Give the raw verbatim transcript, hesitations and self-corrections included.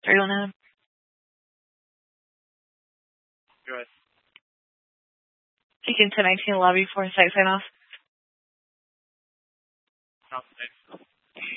Three one nine. Good. Beacon ten nineteen lobby for site sign off. Confirmation.